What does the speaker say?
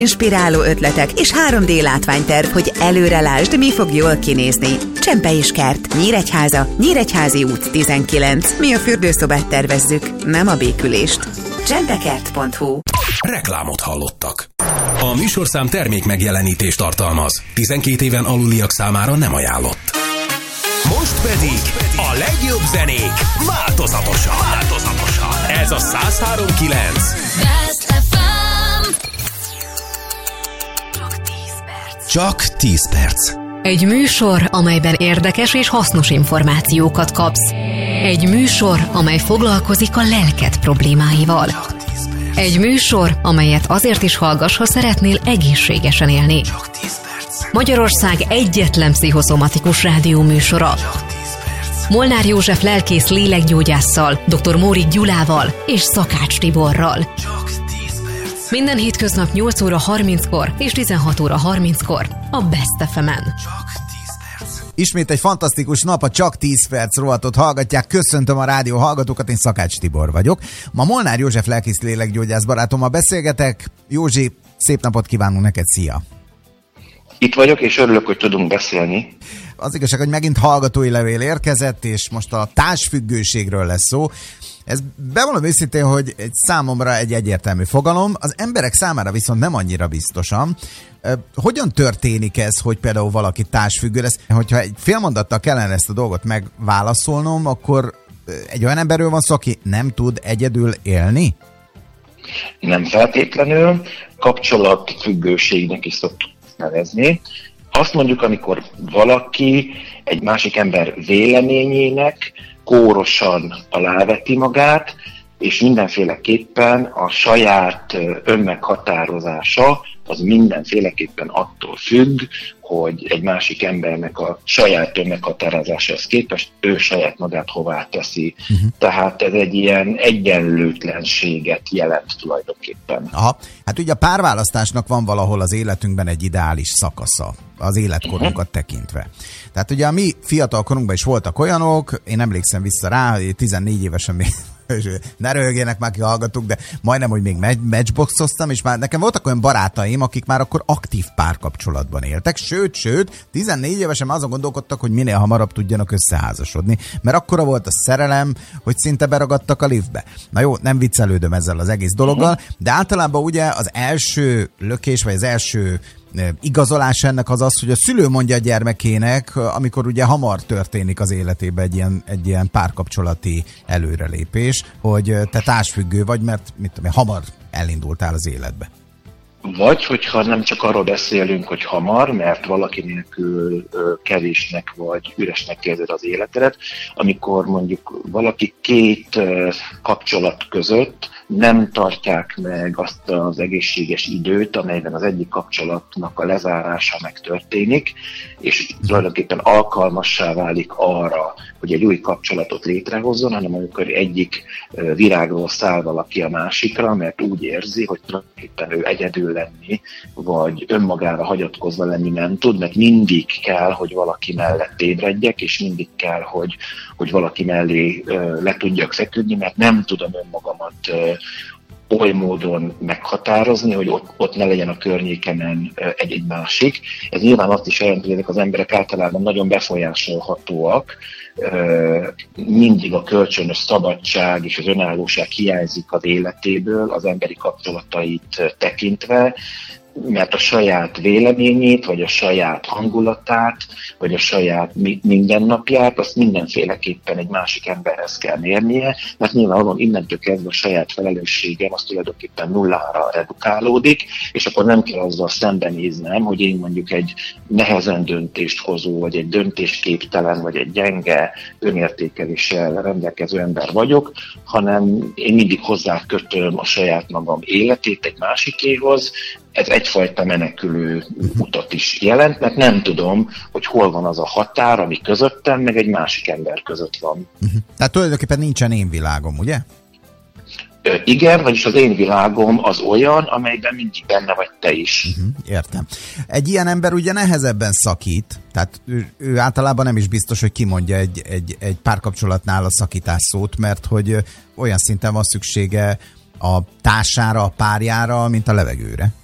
Inspiráló ötletek és 3D látványterv, hogy előrelásd, mi fog jól kinézni. Csempe és kert, Nyíregyháza, Nyíregyházi út 19. Mi a fürdőszobát tervezzük, nem a békülést. csempekert.hu. Reklámot hallottak. A műsorszám termék megjelenítést tartalmaz. 12 éven aluliak számára nem ajánlott. Most pedig a legjobb zenék változatosan. Ez a 103.9. Csak 10 perc. Egy műsor, amelyben érdekes és hasznos információkat kapsz. Egy műsor, amely foglalkozik a lelked problémáival. Egy műsor, amelyet azért is hallgass, ha szeretnél egészségesen élni. Magyarország egyetlen pszichoszomatikus rádióműsora. Molnár József lelkész lélekgyógyásszal, dr. Mórik Gyulával és Szakács Tiborral. Minden hétköznap 8 óra 30-kor és 16 óra 30-kor a Best FM-en. Ismét egy fantasztikus nap, a Csak 10 perc rovatot hallgatják. Köszöntöm a rádió hallgatókat, én Szakács Tibor vagyok. Ma Molnár József lelkész lélekgyógyász barátommal beszélgetek. Józsi, szép napot kívánunk neked, szia! Itt vagyok, és örülök, hogy tudunk beszélni. Az igazság, hogy megint hallgatói levél érkezett, és most a társfüggőségről lesz szó. Ez bevallom őszintén, hogy számomra egy egyértelmű fogalom, az emberek számára viszont nem annyira biztosan. Hogyan történik ez, hogy például valaki társfüggő lesz? Hogyha egy fél mondattal kellene ezt a dolgot megválaszolnom, akkor egy olyan emberről van szó, aki nem tud egyedül élni? Nem feltétlenül, kapcsolatfüggőségnek is szoktuk nevezni. Azt mondjuk, amikor valaki egy másik ember véleményének kórosan aláveti magát, és mindenféleképpen a saját önmeghatározása az mindenféleképpen attól függ, hogy egy másik embernek a saját önmeghatározásához képest ő saját magát hová teszi. Tehát ez egy ilyen egyenlőtlenséget jelent tulajdonképpen. Aha. Hát ugye a párválasztásnak van valahol az életünkben egy ideális szakasza, az életkorunkat tekintve. Tehát ugye a mi fiatal korunkban is voltak olyanok, én emlékszem vissza rá, hogy 14 évesen még ne röhögjenek már, ki hallgatuk, de majdnem, hogy még matchboxoztam, és már nekem voltak olyan barátaim, akik már akkor aktív párkapcsolatban éltek, sőt, 14 évesen azon gondolkodtak, hogy minél hamarabb tudjanak összeházasodni, mert akkora volt a szerelem, hogy szinte beragadtak a liftbe. Na jó, nem viccelődöm ezzel az egész dologgal, de általában ugye az első lökés, vagy az első igazolás ennek az, hogy a szülő mondja a gyermekének, amikor ugye hamar történik az életében egy ilyen párkapcsolati előrelépés, hogy te társfüggő vagy, mert hamar elindultál az életbe. Vagy, hogyha nem csak arról beszélünk, hogy hamar, mert valaki nélkül kevésnek vagy üresnek érzed az életedet, amikor mondjuk valaki két kapcsolat között nem tartják meg azt az egészséges időt, amelyben az egyik kapcsolatnak a lezárása megtörténik, és tulajdonképpen alkalmassá válik arra, hogy egy új kapcsolatot létrehozzon, hanem amikor egyik virágról száll valaki a másikra, mert úgy érzi, hogy tulajdonképpen ő egyedül lenni, vagy önmagára hagyatkozva lenni nem tud, mert mindig kell, hogy valaki mellett ébredjek, és mindig kell, hogy valaki mellé le tudjak feküdni, mert nem tudom önmagamat oly módon meghatározni, hogy ott ne legyen a környékemen egy másik. Ez nyilván azt is jelenti, hogy ezek az emberek általában nagyon befolyásolhatóak, mindig a kölcsönös szabadság és az önállóság hiányzik az életéből, az emberi kapcsolatait tekintve, mert a saját véleményét, vagy a saját hangulatát, vagy a saját mindennapját, azt mindenféleképpen egy másik emberhez kell mérnie, mert nyilvánvalóan innentől kezdve a saját felelősségem az tulajdonképpen nullára redukálódik, és akkor nem kell azzal szembenéznem, hogy én mondjuk egy nehezen döntést hozó, vagy egy döntésképtelen, vagy egy gyenge önértékeléssel rendelkező ember vagyok, hanem én mindig hozzákötöm a saját magam életét egy másikéhoz. Ez egyfajta menekülő utat is jelent, mert nem tudom, hogy hol van az a határ, ami közöttem, meg egy másik ember között van. Tehát tulajdonképpen nincsen én világom, ugye? Igen, vagyis az én világom az olyan, amelyben mindig benne vagy te is. Értem. Egy ilyen ember ugye nehezebben szakít, tehát ő általában nem is biztos, hogy kimondja egy párkapcsolatnál a szakítás szót, mert hogy olyan szinten van szüksége a társára, a párjára, mint a levegőre.